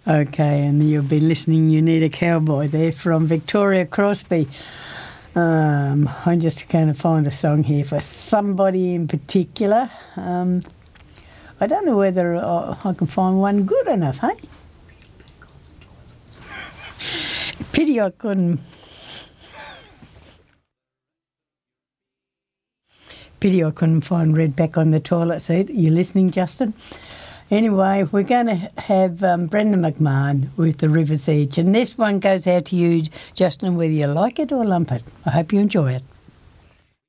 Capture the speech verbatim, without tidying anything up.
Okay, and you'll be listening, You Need a Cowboy there from Victoria Crosby. Um, I'm just going to find a song here for somebody in particular. Um, I don't know whether I, I can find one good enough, hey? Pity I couldn't. Pity I couldn't find Red Back on the Toilet Seat. Are you listening, Justin? Anyway, we're going to have um, Brenda McMahon with The River's Edge. And this one goes out to you, Justin, whether you like it or lump it. I hope you enjoy it.